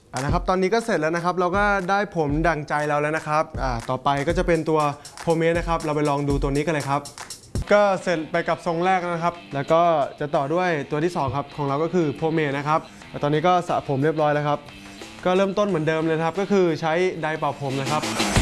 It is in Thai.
นะครับตอนนี้ก็เสร็จแล้วนะครับเราก็ได้ผมดั่งใจเราแล้วนะครับต่อไปก็จะเป็นตัวโพเมสนะครับเราไปลองดูตัวนี้กันเลยครับก็เสร็จไปกับทรงแรกนะครับแล้วก็จะต่อด้วยตัวที่2ครับของเราก็คือโพเมสนะครับตอนนี้ก็สระผมเรียบร้อยแล้วครับก็เริ่มต้นเหมือนเดิมเลยครับก็คือใช้ไดร์เป่าผมนะครับ